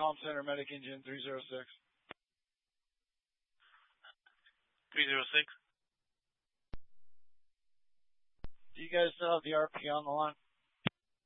Comm Center, Medic Engine 306. 306. Do you guys still have the RP on the line?